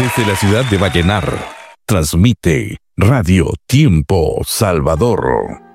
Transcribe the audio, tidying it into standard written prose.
Desde la ciudad de Vallenar, transmite Radio Tiempo Salvador.